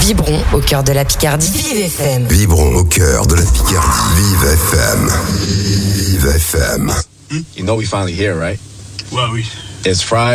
Vibrons au cœur de la Picardie. Vive FM. Vibrons au cœur de la Picardie. Vive FM. Vive FM. You know we finally here, right? Well, It's Friday.